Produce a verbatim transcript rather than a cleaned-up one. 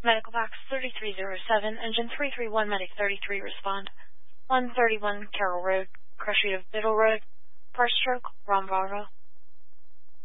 Medical box thirty-three oh seven, engine three three one, medic thirty-three, respond. one thirty-one Carroll Road, Crushing of Biddle Road, first stroke, Ron Bravo.